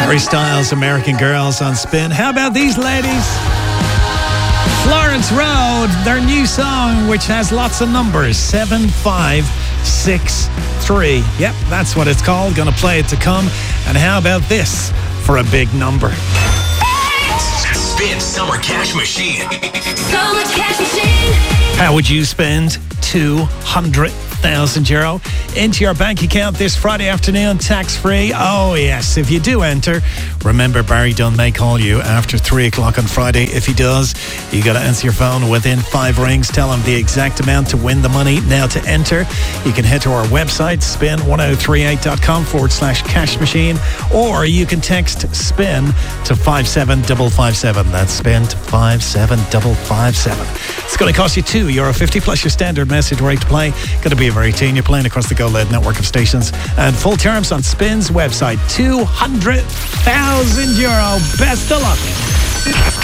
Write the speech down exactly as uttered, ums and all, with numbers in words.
Harry Styles, American Girls on Spin. How about these ladies? Florence Road, their new song, which has lots of numbers. seven five six three. Yep, that's what it's called. Gonna play it to come. And how about this for a big number? Spin Summer Cash Machine. Summer Cash Machine. How would you spend two hundred thousand euro into your bank account this Friday afternoon, tax-free? Oh yes, if you do enter, remember Barry Dunn may call you after three o'clock on Friday. If he does, you got to answer your phone within five rings. Tell him the exact amount to win the money. Now to enter, you can head to our website, spin ten thirty-eight dot com forward slash cash machine, or you can text spin to five seven five five seven. That's spin to five seven five five seven. It's going to cost you two euro fifty plus your standard message rate to play. Going to be a very teen. You're playing across the Go L E D network of stations. And full terms on Spin's website. two hundred thousand euro. Best of luck.